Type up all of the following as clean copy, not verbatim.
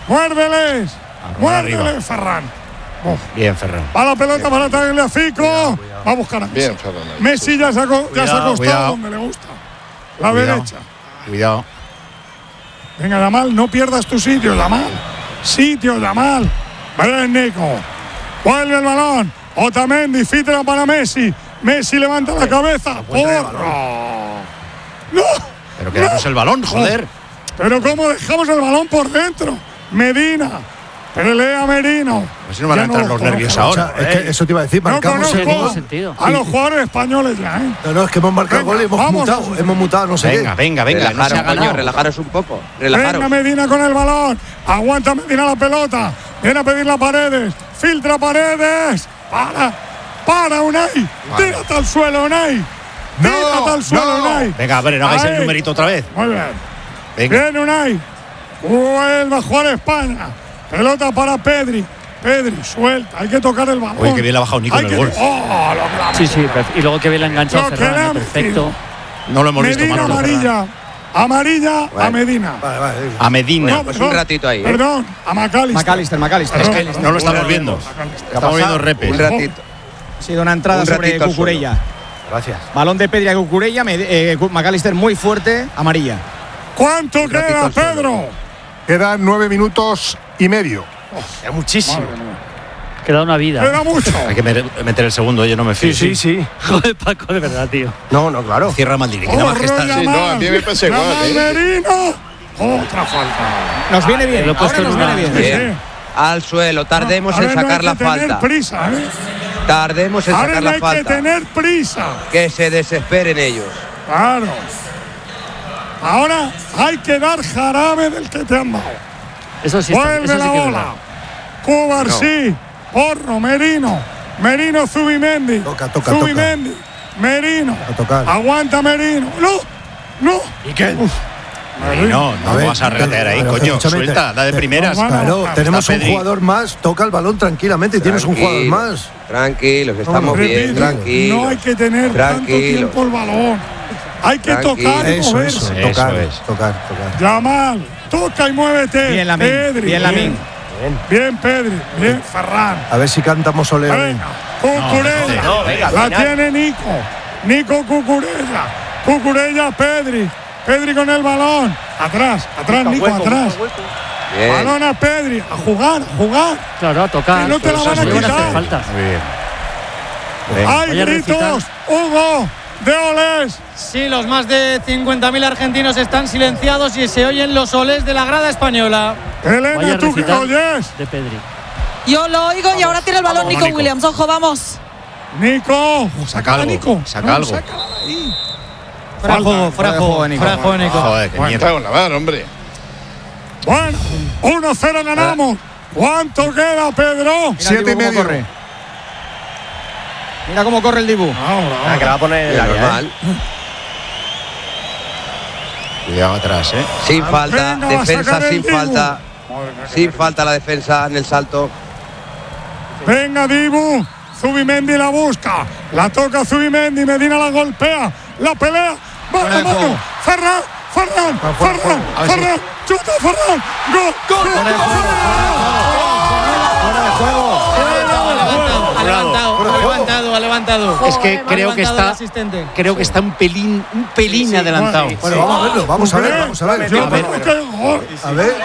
Muérdeles, Ferran. Bien, Ferran. Va la pelota para Tagliafico. Va a buscar a Messi. Bien, Ferran. Messi ya se ha acostado donde le gusta. La derecha. Cuidado. Venga, Yamal, no pierdas tu sitio, Yamal. Yamal. Bien, Nico. Vuelve el balón. Otamendi, filtra para Messi. Messi levanta la cabeza. ¡Porro! ¡No! Pero quedamos el balón, joder. Pero cómo dejamos el balón por dentro. Medina. Pelea Merino. Pues si no van a entrar los nervios ahora. Es que eso te iba a decir, marcamos el gol. A los jugadores españoles ya, ¿eh? No, es que hemos marcado el gol y hemos mutado, no sé qué. Venga. Relajaros un poco. Venga Medina con el balón. Aguanta Medina la pelota. Viene a pedirla a Paredes. Filtra Paredes. Para Unai. Tírate al suelo, Unai. Tírate al suelo, Unai. Venga, a ver, no hagáis el numerito otra vez. Muy bien. Venga. Bien, Unai. Vuelve a jugar España. Pelota para Pedri. Suelta. Hay que tocar el balón. Oye, que bien la ha bajado Nico en el gol. Sí. Y luego que bien la ha enganchado Ferran. Perfecto. No lo hemos visto, Medina, Manolo. amarilla a Medina. Vale. A Medina. Pues un ratito ahí. Perdón, a McAllister. Es que no lo estamos viendo. Estamos viendo repes. Un ratito. Ha sido una entrada sobre Cucurella. Gracias. Balón de Pedri a Cucurella. McAllister muy fuerte. Amarilla. ¿Cuánto queda, Pedro? Quedan 9 minutos y medio. Es muchísimo. Queda una vida. Queda mucho. Hay que meter el segundo, yo no me fío. Sí. Joder, Paco, de verdad, tío. No, claro. Cierra Maldini, que nada más que está. Sí, no, a mí me pasa igual. Merino. Otra falta. Nos viene bien. Lo he puesto Ahora nos viene bien. Al suelo. Tardemos en sacar la falta. Prisa, ¿eh? Tardemos en sacar la falta. Hay que tener prisa. Que se desesperen ellos. Claro. Ahora hay que dar jarabe del que te han dado. Eso sí. Vuelve la bola. Cubarsí. Porro. Merino, Zubimendi. Toca. Zubimendi. Merino. A tocar. Aguanta Merino. No. ¿Y qué? No vas a regatear ahí, coño. Suelta, da de primeras. Claro, tenemos un jugador más. Toca el balón tranquilamente y tienes un jugador más. Tranquilos, estamos bien. Tranquilos. No hay que tener tanto tiempo el balón. Hay que tocar y moverse. Tocar. Yamal, toca y muévete. Bien Lamine. Bien Pedri. Bien Ferran. A ver si cantamos Oleo. Venga, Cucurella. La tiene Nico Cucurella. Cucurella, Pedri con el balón. Atrás, Nico, atrás. Bien. Balón a Pedri. A jugar. Claro, a tocar. Que no te la van a quitar. Falta. Muy bien. Hay gritos, Hugo, de olés. Sí, los más de 50.000 argentinos están silenciados y se oyen los olés de la grada española. Elena, ¿tú qué oyes? De Pedri. Yo lo oigo y ahora tiene el balón Nico Williams. Ojo, vamos. Nico, saca algo. Nico. Saca algo. Fuera de juego, Nico. Joder, qué mierda. Cago en la mano, hombre. Bueno, 1-0 ganamos. ¿Cuánto queda, Pedro? 7:30. Mira cómo corre el Dibu. Que la va a poner en el área. Normal. Cuidado atrás, Sin falta. Venga, va a Defensa sacar el sin Dibu. falta. Sin falta la defensa en el salto. Venga, Dibu. Zubimendi la busca. La toca Zubimendi. Medina la golpea. La pelea. Mano a mano. Ferran. Chuta, Ferran. Gol. Ha levantado. Es que creo que está un pelín adelantado. Bueno, vamos a ver. Yo creo que gol. A ver.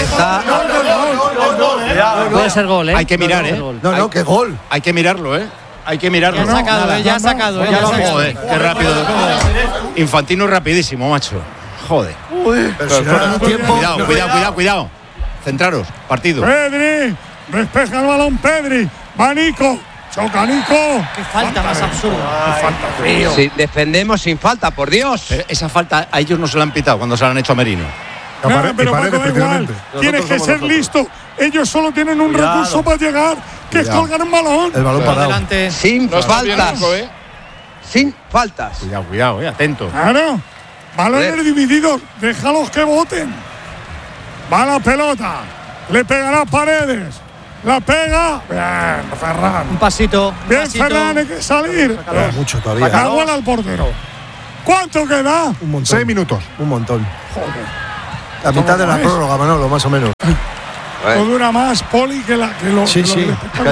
Puede ser gol, Hay que mirar, No, qué gol. Hay que mirarlo, Hay que mirarlo. Ya ha sacado. Joder, qué rápido. Infantino rapidísimo, macho. Joder. Pero si no era tiempo. Cuidado. Centraros, partido. Pedri. Despeja el balón, Pedri. Va Nico. Choca Nico. Qué falta más absurda. Falta frío. Sí, defendemos sin falta, por Dios. Pero esa falta a ellos no se la han pitado cuando se la han hecho a Merino. Pero Paco, da igual. Tienes que ser listo. Ellos solo tienen un recurso para llegar, que es colgar un balón. El balón parado. Adelante. Sin faltas. Sin faltas. Cuidado, atento. Claro. Balones divididos. Déjalos que voten. Va la pelota. Le pegará Paredes. La pega. Bien, Ferran. Un pasito. Bien, Ferran, hay que salir. Mucho todavía. Aguanta al portero. ¿Cuánto queda? Un montón. 6 minutos. Un montón. Joder. La mitad de la prórroga, Manolo, más o menos. No dura más, Poli, que lo. Sí, sí.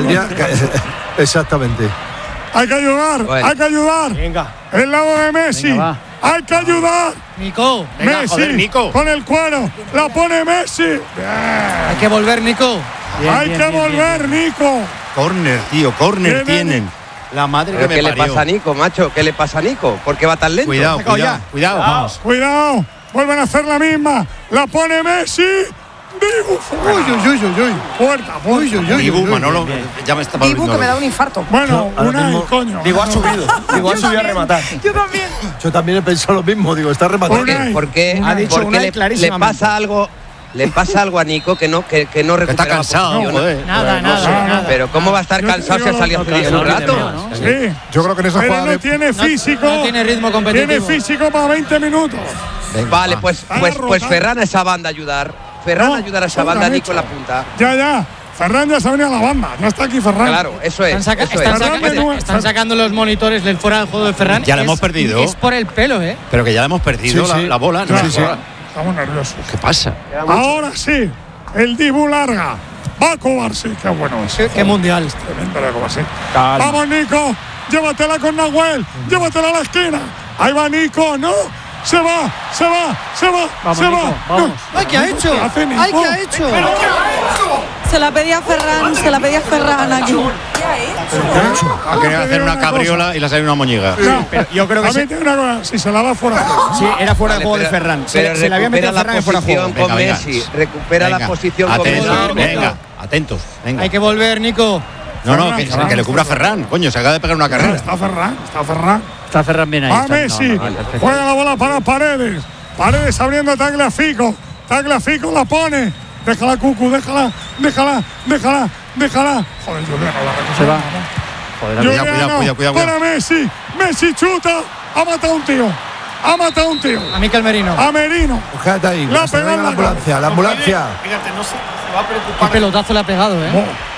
Exactamente. Hay que ayudar, hay que ayudar. Venga. El lado de Messi. Venga, hay que ayudar. Nico. Venga, Messi. joder, Nico. Con el cuero. La pone Messi. Hay que volver, Nico. Hay que volver, Nico. Córner, tío, córner tienen. La madre que me ¿Qué le parió. pasa a Nico, macho? ¿Qué le pasa a Nico? ¿Por qué va tan lento? Cuidado, cuidado. Vamos. Cuidado. Vuelven a hacer la misma. La pone Messi. Dibu. Puerta. Dibu, Manolo, ya me estaba Dibu, volviendo que me da loco. un infarto. Bueno, mismo, coño. Digo, ha subido. Digo, ha subido a rematar. Yo también. Yo también he pensado lo mismo. Digo, está rematando. ¿Por qué? Ha dicho Porque Unai le clarísimamente. pasa algo. Le pasa algo a Nico que no recupera. Está cansado, posición. joder. Nada. Pero ¿cómo va a estar cansado si ha salido hace un rato? Sí. Yo creo que en esa Pero jugada no tiene físico. No tiene ritmo competitivo. Tiene físico para 20 minutos. Vale, pues Ferran a esa banda ayudar. Ferran ayudar a esa banda, Nico en la punta. Ya. Ferran ya se ha venido a la banda. Ya está aquí Ferran. Claro, eso es. Están sacando los monitores del fuera del juego de Ferran. Ya la hemos perdido. Es por el pelo, ¿eh? Pero que ya la hemos perdido, Sí, sí. la bola. ¿no? Sí. Estamos nerviosos. ¿Qué pasa? Ahora sí. El Dibu larga. Va a Kovacic. Qué bueno es. Qué mundial. Tremendo la Kovacic. Vamos, Nico. Llévatela con Nahuel. Llévatela a la esquina. Ahí va Nico. No. Se va. Vamos, se Nico, va. vamos. ¡Ay, qué ha hecho! hace Nico? ¡Ay, qué ha hecho! Se la pedía Ferran aquí. Ha querido hacer una cabriola y le ha salido una moñiga. No, Pero yo creo que a mí tiene una cosa. Si se la da fuera. sí, era fuera de Vale, juego de pero- Ferran. pero Se le había metido a recupera Ferran en fuera de juego. posición con Venga, Messi. Recupera la posición con atentos, Messi. venga, atentos. Venga. Hay que volver, Nico. No, que le cubra Ferran. Coño, se acaba de pegar una carrera. Está Ferran. Está Ferran bien ahí. Va está bien. Messi. No, perfecto. Juega la bola para Paredes. Paredes abriendo Tagliafico. Tagliafico la pone. Déjala, Cucu. Déjala. Joder, Juliano, la Se va. recupera. Joder, Juliano, para Messi. Messi chuta. Ha matado a un tío. A Mikel Merino. A Merino. Quédate ahí. La hasta que pegó venga en la la ambulancia. Qué pelotazo le ha pegado, ¿eh?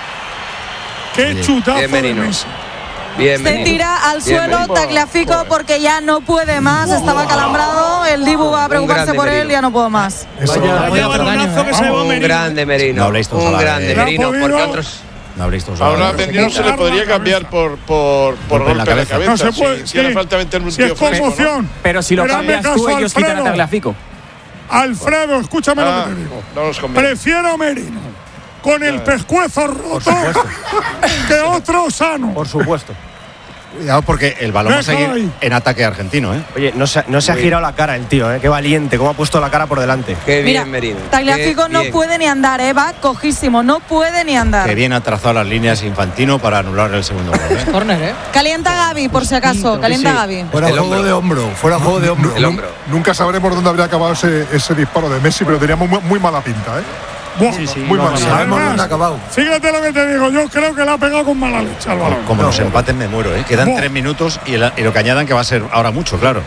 Qué chutazo Bien, de Merino. Messi. Bien, Se Merino. tira al Bien, suelo Merino. Tagliafico porque ya no puede más. Estaba calambrado. El Dibu va a preocuparse grande por él. Merino. Ya no puedo más. Vaya balonazo que se llevó Un Merino. grande Merino. No habléis todos a Un la vez. grande No ha Merino. podido. Porque otros. No habréis todos Ahora hablado. Merino se le podría cambiar por golpe en la cabeza. No se puede. Si hace falta meterle un Si es tío fresco, ¿no? conmoción. Pero si lo Pero hazme cambias tú, caso, ellos quitan a Alfredo. Tagliafico. Alfredo, escúchame lo que te digo. No nos convence. Prefiero a Merino con el pescuezo roto que otro sano. Por supuesto. Cuidado porque el balón va a Déjalo seguir ahí. en ataque argentino, ¿eh? Oye, no se ha girado la cara el tío, ¿eh? Qué valiente, cómo ha puesto la cara por delante. Qué Mira, bien, Merino. Tagliafico Qué no bien. puede ni andar, va cojísimo. No puede ni andar. Que bien ha trazado las líneas Infantino para anular el segundo gol, ¿eh? Córner, ¿eh? Calienta Gaby, por si acaso. Calienta Gaby. Fuera El juego hombro. de hombro. Fuera juego de hombro. El hombro. Nunca sabremos dónde habría acabado ese disparo de Messi, pero tenía muy mala pinta, ¿eh? Buah, muy mal. Sabemos Además, dónde ha acabado. fíjate lo que te digo, yo creo que le ha pegado con mala leche al balón. Como nos empaten me muero, ¿eh? Quedan Buah. 3 minutos y lo que añadan que va a ser ahora mucho, claro.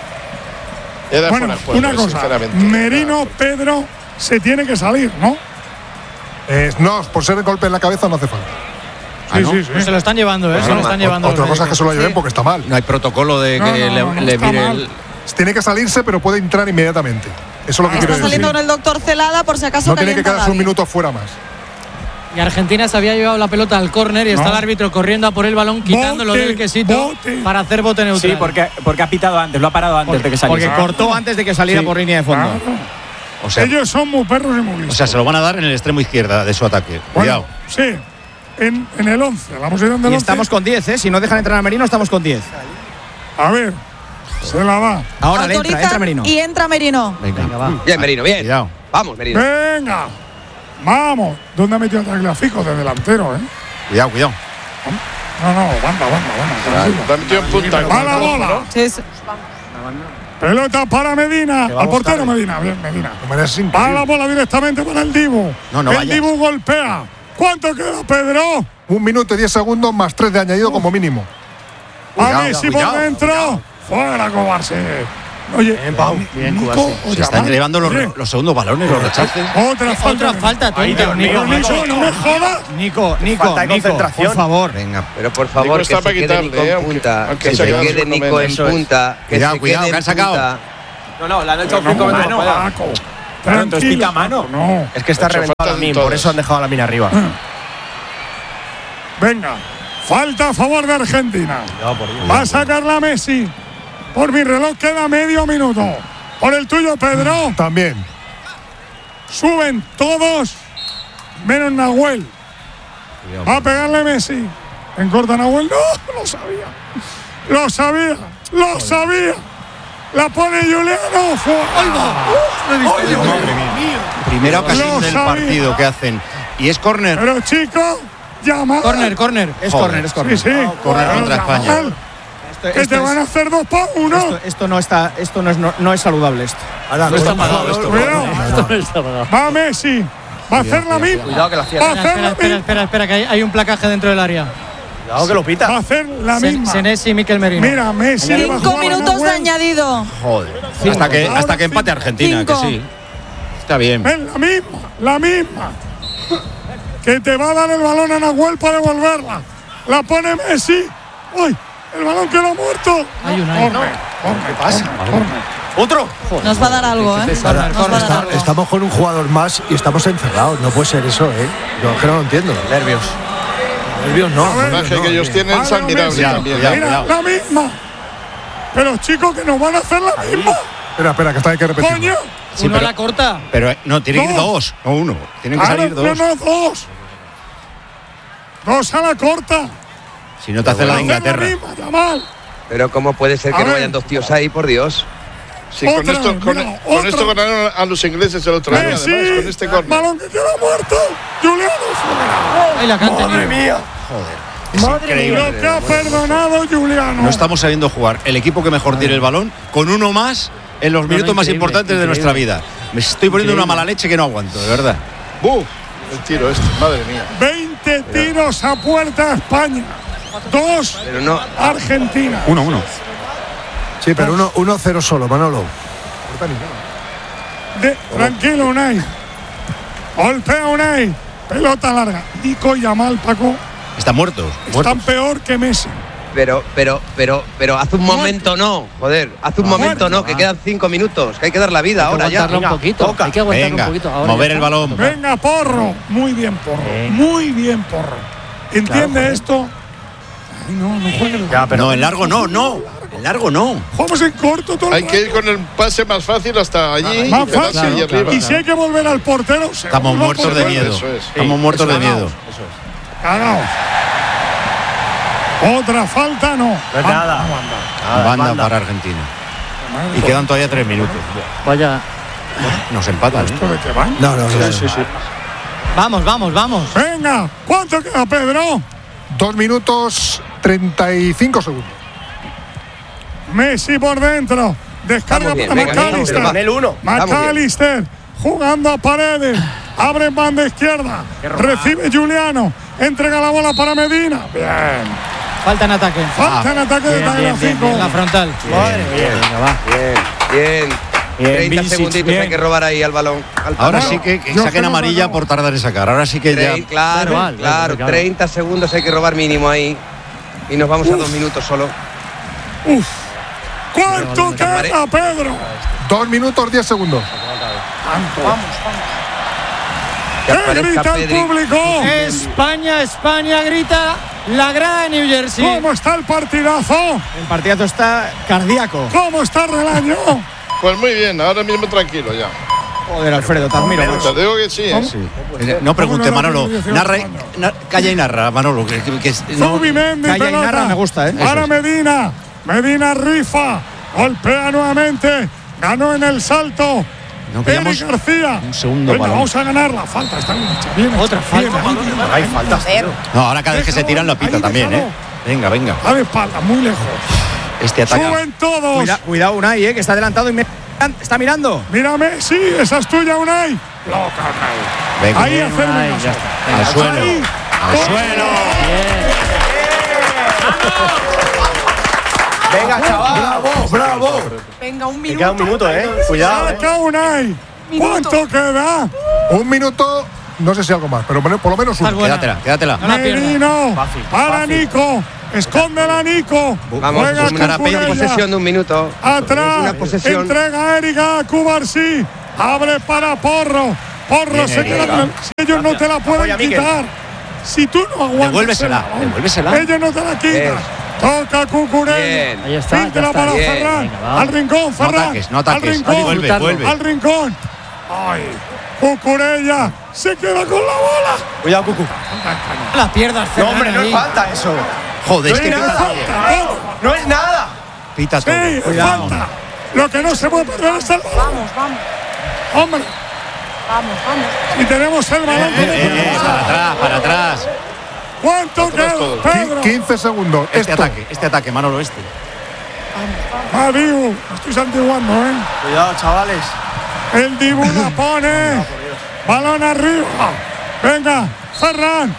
Era Bueno, fuera de juego, una cosa, sinceramente. Merino, Pedro, se tiene que salir, ¿no? No, por ser el golpe en la cabeza no hace falta. Sí. Pues se lo están llevando, ¿eh? Se lo están llevando. Otra los cosa es que se lo médicos. lleven porque está mal. No hay protocolo de No, que no, le está mire mal. el. Tiene que salirse, pero puede entrar inmediatamente. Eso es lo que Está quiero saliendo decir. con el doctor Celada, por si acaso No tiene que calienta quedarse un Gaby. minuto fuera más. Y Argentina se había llevado la pelota al córner y está el árbitro corriendo a por el balón, quitándolo Bote, del quesito bote. para hacer bote neutral. Sí, porque ha pitado antes, lo ha parado antes de que saliese. Porque cortó antes de que saliera Sí. por línea de fondo. Claro. O sea, Ellos son muy perros y muy listos. o sea, se lo van a dar en el extremo izquierda de su ataque. Cuidado. Bueno, sí, en el 11, la posición del Y 11. estamos con 10, ¿eh? Si no dejan entrar a Merino, estamos con 10. A ver, se la da. Ahora le Autorizan entra Merino. y entra Merino. Venga, Venga, va. Bien, Merino, bien. Cuidado. Vamos, Merino. Venga, vamos. ¿Dónde ha metido a Tagliafico? De delantero, ¿eh? Cuidado. No, banda. Está metido en punta. Va la bola. Sí, sí. Pelota para Medina. Al portero Medina. Bien, Medina. De manera sin Va la bola directamente para el Dibu. No el vayas. Dibu golpea. ¿Cuánto queda, Pedro? 1 minuto y 10 segundos más 3 de añadido como mínimo. A Messi por dentro. Fuera, Kovacic. Oye, Bien, Nico, Kovacic. oye, Se están llevando oye, los segundos balones, los rechaces. Otra falta. Otra falta, Ay, tonto. Dios mío, Nico, no me jodas. Nico, Falta de concentración. por favor. Venga. Pero por favor, Nico que está se para quede quitarle, Nico en aunque- punta. aunque Que se se quede quede por lo Nico en menos. punta. Que Cuidado, se cuidado, quede que en han sacado. punta. No, le han hecho 5 minutos. Paco. Claro, entonces pica mano. No. Es que está reventado a mí, por eso han dejado a Lamine arriba. Venga, falta a favor de Argentina. Va a sacarla Messi. Por mi reloj queda medio minuto. Por el tuyo, Pedro. También. Suben todos, menos Nahuel. Va a pegarle Messi. En corta Nahuel. No, lo sabía. Lo sabía. Lo sabía. La pone Juliano. Madre mía. Primera ocasión del partido que hacen. Y es córner. Pero chicos, llama. Córner. Es córner. Sí, sí. Córner contra España. Que te van a hacer 2 para 1. Esto no es saludable esto. Ahora, No está pagado esto. Cuidado. Esto no está pagado. Va Messi. Va a hacer la misma. Cuidado que la Va a cierra. hacer la misma. Espera, que hay un placaje dentro del área. Cuidado que lo Va a pita. hacer la misma. Senesi y Mikel Merino. Mira, Messi. le va a 5 jugar a minutos de Nahuel. añadido. Joder. Hasta que empate Argentina, 5. que sí. Está bien. Es la misma. Que te va a dar el balón a Nahuel para devolverla. La pone Messi. ¡Uy! El balón quedó muerto. Hay una. ¿Qué pasa? ¡Otro! Nos va a dar algo, ¿eh? Nos va a dar algo. Estamos con un jugador más y estamos encerrados. No puede ser eso, ¿eh? Yo es que no lo entiendo. Nervios. Nervios no. A ver, El coraje que ellos tienen es admirable también. Mira, la misma. Pero chicos, que nos van a hacer la misma. Espera, que esta hay que repetir. ¡Coño! Sí, Uno a pero- la corta. Pero no, tienen que ir 2, no 1. Tienen que salir 2. No, 2. 2 a la corta. Si no te hace la de Inglaterra. Pero ¿cómo puede ser A que no ver. vayan 2 tíos ahí, por Dios? Sí, con Otra, esto, mira, con otra. esto ganaron a los ingleses el otro año, Messi. además, con este córner. Balón que queda muerto. Juliano fuera. Ahí la canta. ¡Madre mía! Es increíble. Lo que ha perdonado Juliano. No estamos sabiendo jugar. El equipo que mejor tiene el balón, con uno más en los minutos más increíble, importantes de nuestra vida. Me estoy poniendo una mala leche que no aguanto, de verdad. ¡Buf! El tiro este, madre mía. 20 tiros a puerta España. 2 Pero no. Argentina. 1-1. Sí, pero 1-0 solo, Manolo. Tranquilo, Unai. Golpea Unai. Pelota larga. Nico y Yamal, Paco, Están muertos. están peor que Messi. Pero hace un momento no, joder, hace un momento no, que quedan 5 minutos, que hay que dar la vida ahora ya. Aguantarlo un poquito. Hay que aguantarlo Venga, un poquito. Ahora mover ya el está. balón. Venga, Porro. Muy bien, Porro. Muy bien, Porro. ¿Entiende esto? Ay, no juegues. Ya, pero No, en largo no. En largo no. Jugamos en corto todo el Hay que ir rato. con el pase más fácil hasta allí Más y quedarse fácil. ahí arriba. Y si hay que volver al portero, Estamos seguro, muertos de portero. miedo. Eso es. Estamos muertos de miedo. Cagaos. Otra falta, no. no es nada. Banda para Argentina. Y quedan todavía 3 minutos. Vaya. Nos empatan. ¿Esto de qué van? No, no, no. Vamos. Venga, ¿cuánto queda, Pedro? 2 minutos 35 segundos. Messi por dentro. Descarga Vamos bien, para venga, McAllister. vamos, Con el 1. McAllister jugando a Paredes. Abre en banda izquierda. Recibe Juliano. Entrega la bola para Medina. Bien. Falta en ataque. Falta en ataque de Tagliafico. En la frontal. Venga, va. Bien. 30 Vincic, segunditos bien. hay que robar ahí al balón. Ahora sí que yo saquen creo que amarilla no. por tardar en sacar. Ahora sí que ya. Claro, claro. 30 segundos hay que robar mínimo ahí. Y nos vamos a 2 minutos solo. ¿Cuánto queda, Pedro? 2 minutos 10 segundos. Que ¿Qué aparezca grita el Pedri. público? España, grita la grada de New Jersey. ¿Cómo está el partidazo? El partidazo está cardíaco. ¿Cómo está el relaño? Pues muy bien, ahora mismo tranquilo ya. Joder, Alfredo, te admiro. Te digo que sí, ¿eh? No pregunte, ¿Cómo no? Manolo. Narra, calla y narra, Manolo. No, Zubimendi, Calla y pelota. narra, me gusta, ¿eh? Para Medina. Medina rifa. Golpea nuevamente. Ganó en el salto. no Eric pillamos García. un segundo Venga, balón. vamos a ganar la falta. Está bien hecha. Bien Otra hecha, falta. bien, bien, bien. Hay faltas, tío. No, ahora cada vez que se tiran la pita Ahí, también, déjalo. Venga. A de espalda, muy lejos. Este ataque. Suben todos. Cuidado, Unai, que está adelantado y está mirando. Mírame, sí, esa es tuya, Unai. Loca, Unai. Venga. Ahí hacerme Unai, caso. ya está. Al suelo. Ahí. Al suelo. Venga, chaval. ¡Bravo! Venga, un Que minuto. queda un minuto, Cuidado, Saca Unai. ¿Cuánto queda? 1 minuto, no sé si algo más, pero por lo menos Estás uno. buena. Quédatela. No la pierdas. Merino. Para fácil. Nico. Escóndela, Nico. Vamos, Juega una Cucurella. posesión de 1 minuto. Atrás. Una posesión. Entrega a Erika Cubarsí. Abre para Porro. Porro se queda con si ellos no te la pueden quitar. Si tú no aguantas. Devuélvesela. Ellos no te la quitan. Toca Cucurella. Ahí está. Filtra para Ferran. Al rincón, Ferran. No ataques. Vuelve. Al rincón. Ay. Cucurella se queda con la bola. Cuidado, Cucu. La pierdas, No, Ferran. hombre, no es falta eso. Joder, No es que es pita nada. todo. No es nada. Pita todo. Sí, falta. Lo que no se puede perder es el balón. Vamos. Hombre. Vamos. Y tenemos el balón. Para atrás. ¿Cuánto queda, Pedro? 15 segundos. Este ataque, Manolo, este. Va Dibu. Estoy santiguando, Cuidado, chavales. El Dibu la pone. Balón arriba. Venga, Ferran.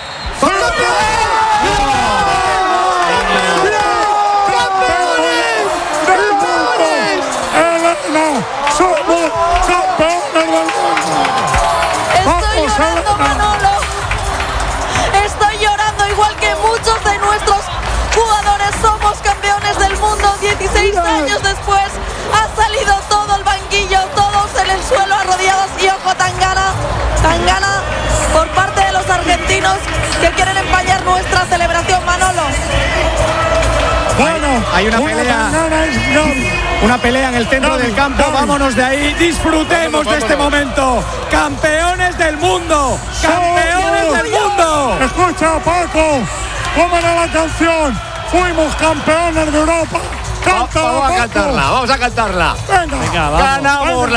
Elena, somos campeones del mundo. Estoy llorando, Manolo. Estoy llorando igual que muchos de nuestros jugadores. Somos campeones del mundo. 16 años después ha salido todo el banquillo, todos en el suelo arrodillados. Y ojo, Tangana por parte de los argentinos que quieren empañar nuestra celebración, Manolo. Bueno, hay una pelea en el centro del campo. Vámonos de ahí, disfrutemos de este momento. Campeones del mundo. Campeones del mundo. Escucha, Paco, ¿cómo era la canción? Fuimos campeones de Europa. Vamos a cantarla. Venga, vamos. Ganamos la